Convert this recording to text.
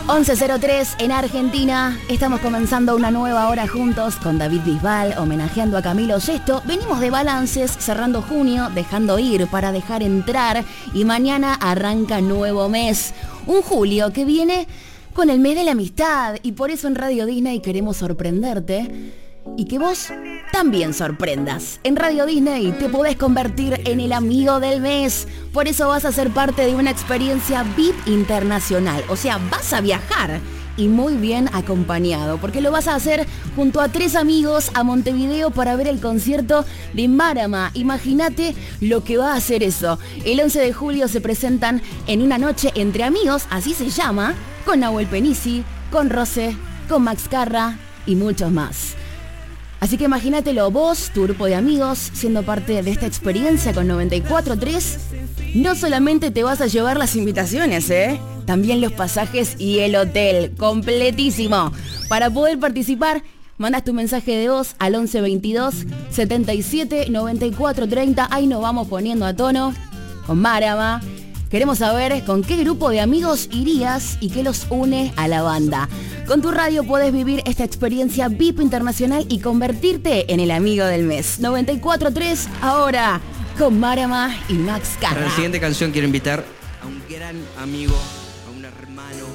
11:03 en Argentina. Estamos comenzando una nueva hora juntos con David Bisbal, homenajeando a Camilo Sesto. Venimos de balances, cerrando junio, dejando ir para dejar entrar. Y mañana arranca nuevo mes. Un julio que viene con el mes de la amistad. Y por eso en Radio Disney queremos sorprenderte. Y que vos también sorprendas. En Radio Disney te podés convertir en el amigo del mes. Por eso vas a ser parte de una experiencia VIP internacional. O sea, vas a viajar y muy bien acompañado. Porque lo vas a hacer junto a 3 amigos a Montevideo para ver el concierto de Marama. Imagínate lo que va a hacer eso. El 11 de julio se presentan en Una Noche Entre Amigos, así se llama, con Nahuel Penisi, con Rose, con Max Carra y muchos más. Así que imagínatelo vos, tu grupo de amigos, siendo parte de esta experiencia con 94.3. No solamente te vas a llevar las invitaciones, también los pasajes y el hotel, completísimo. Para poder participar, mandas tu mensaje de voz al 11 22 77 94 30. Ahí nos vamos poniendo a tono con Marama. Queremos saber con qué grupo de amigos irías y qué los une a la banda. Con tu radio podés vivir esta experiencia VIP internacional y convertirte en el amigo del mes. 94.3 ahora con Marama y Max Carra. Para la siguiente canción quiero invitar a un gran amigo, a un hermano,